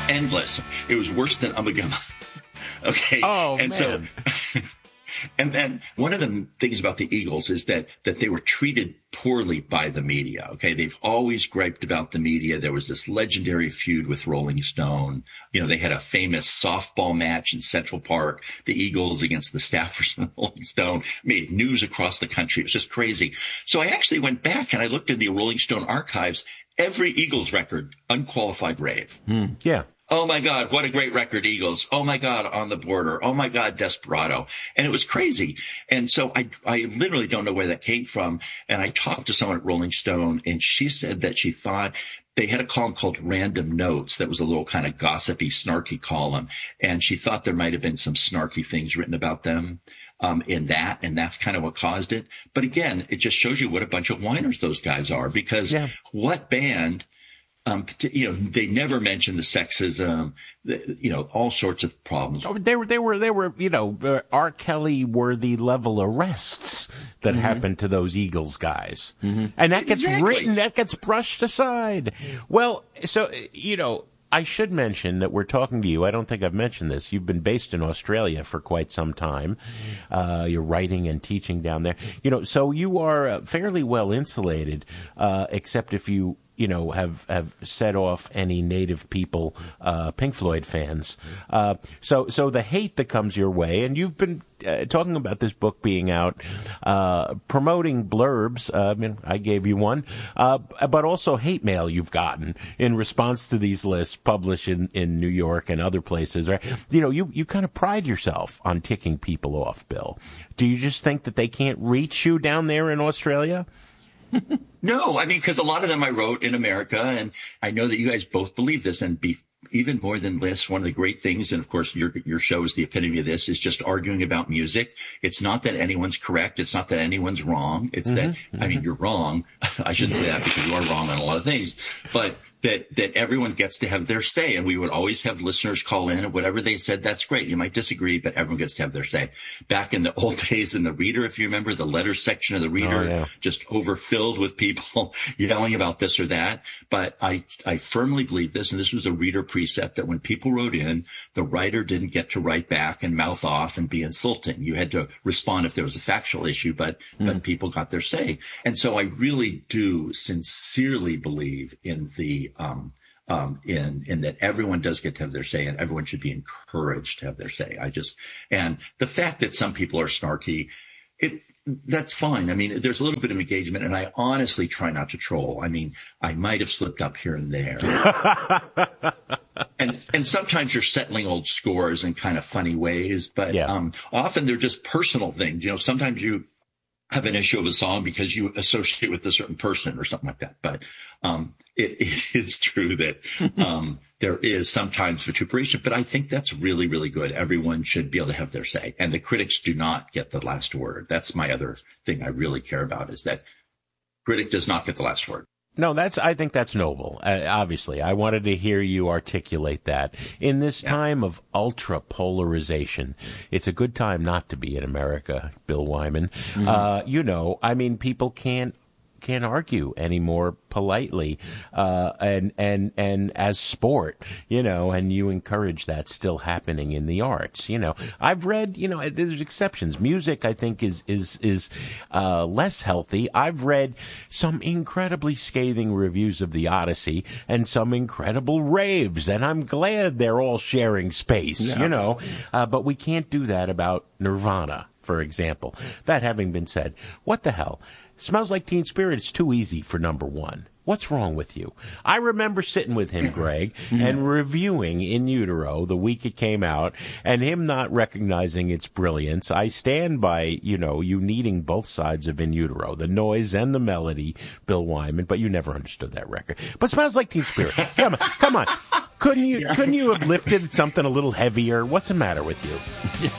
endless. It was worse than Ummagumma. Okay. Oh, and man. So, and then one of the things about the Eagles is that they were treated poorly by the media. Okay. They've always griped about the media. There was this legendary feud with Rolling Stone. You know, they had a famous softball match in Central Park, the Eagles against the staffers of Rolling Stone, made news across the country. It was just crazy. So I actually went back and I looked in the Rolling Stone archives, every Eagles record, unqualified rave. Yeah. Oh my God, what a great record, Eagles. Oh my God, On the Border. Oh my God, Desperado. And it was crazy. And so I literally don't know where that came from. And I talked to someone at Rolling Stone and she said that she thought they had a column called Random Notes that was a little kind of gossipy, snarky column. And she thought there might have been some snarky things written about them in that, and that's kind of what caused it. But again, it just shows you what a bunch of whiners those guys are, because what band, they never mentioned the sexism, all sorts of problems. Oh, they were, R. Kelly worthy level arrests that happened to those Eagles guys. And that gets written, that gets brushed aside. Well, so, I should mention that we're talking to you. I don't think I've mentioned this. You've been based in Australia for quite some time. You're writing and teaching down there. So you are fairly well insulated, except if you have set off any native people, Pink Floyd fans. So the hate that comes your way, and you've been talking about this book being out, promoting blurbs. I gave you one, but also hate mail you've gotten in response to these lists published in New York and other places. Right? You kind of pride yourself on ticking people off, Bill. Do you just think that they can't reach you down there in Australia? No, because a lot of them I wrote in America, and I know that you guys both believe this, and even more than lists, one of the great things, and of course your show is the epitome of this, is just arguing about music. It's not that anyone's correct. It's not that anyone's wrong. It's that, you're wrong. I shouldn't say that because you are wrong on a lot of things, but that everyone gets to have their say. And we would always have listeners call in, and whatever they said, that's great. You might disagree, but everyone gets to have their say. Back in the old days in the Reader, if you remember, the letter section of the Reader, just overfilled with people yelling about this or that. But I firmly believe this, and this was a Reader precept, that when people wrote in, the writer didn't get to write back and mouth off and be insulting. You had to respond if there was a factual issue, but people got their say. And so I really do sincerely believe in the in that everyone does get to have their say, and everyone should be encouraged to have their say. And the fact that some people are snarky, that's fine. There's a little bit of engagement, and I honestly try not to troll. I might have slipped up here and there. And sometimes you're settling old scores in kind of funny ways, but often they're just personal things. Sometimes you have an issue of a song because you associate with a certain person or something like that. But it is true that there is sometimes vituperation, but I think that's really, really good. Everyone should be able to have their say, and the critics do not get the last word. That's my other thing I really care about, is that critic does not get the last word. No, I think that's noble. Obviously, I wanted to hear you articulate that. In this time of ultra polarization, it's a good time not to be in America, Bill Wyman. People can't argue anymore politely, and as sport, and you encourage that still happening in the arts. I've read, there's exceptions. Music, I think, is less healthy. I've read some incredibly scathing reviews of the Odyssey and some incredible raves, and I'm glad they're all sharing space, but we can't do that about Nirvana, for example. That having been said, what the hell? Smells Like Teen Spirit is too easy for number one. What's wrong with you? I remember sitting with him, Greg, and reviewing In Utero the week it came out, and him not recognizing its brilliance. I stand by, you needing both sides of In Utero, the noise and the melody, Bill Wyman, but you never understood that record. But Smells Like Teen Spirit, come on. Couldn't you have lifted something a little heavier? What's the matter with you?